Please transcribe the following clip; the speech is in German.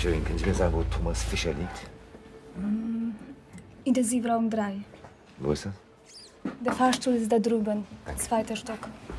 Entschuldigung, können Sie mir sagen, wo Thomas Fischer liegt? Intensivraum 3. Wo ist das? Der Fahrstuhl ist da drüben, zweiter Stock.